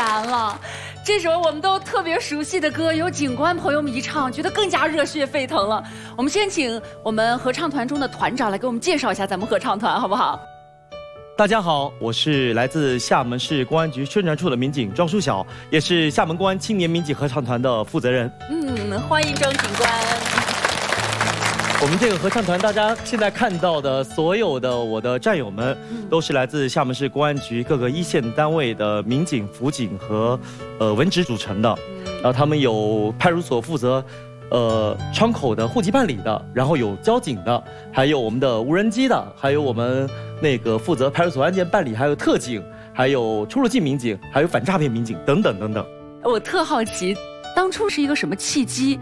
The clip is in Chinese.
然了。这首我们都特别熟悉的歌，有警官朋友们一唱，觉得更加热血沸腾了。我们先请我们合唱团中的团长来给我们介绍一下咱们合唱团，好不好？ 大家好，我是来自厦门市公安局宣传处的民警庄书晓，也是厦门公安青年民警合唱团的负责人。 欢迎庄警官。 我们这个合唱团，大家现在看到的所有的我的战友们，都是来自厦门市公安局各个一线单位的民警、辅警和文职组成的。然后他们有派出所负责窗口的户籍办理的，然后有交警的，还有我们的无人机的，还有我们那个负责派出所案件办理，还有特警，还有出入境民警，还有反诈骗民警等等等等。 我特好奇，当初是一个什么契机